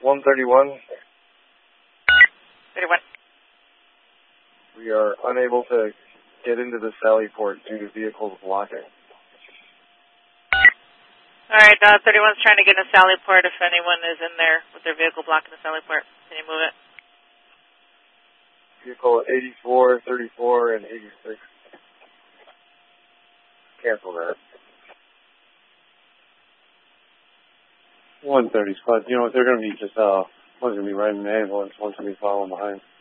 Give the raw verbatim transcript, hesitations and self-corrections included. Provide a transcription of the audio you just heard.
one thirty-one. thirty-one. We are unable to get into the Sally port due to vehicles blocking. All right, uh, thirty-one's trying to get in the Sally port if anyone is in there with their vehicle blocking the Sally port. Can you move it? Vehicle eighty-four, thirty-four, and eighty-six. Cancel that. one thirty, Scott. You know what? They're going to be just, uh, one's going to be riding the ambulance, one's going to be following behind.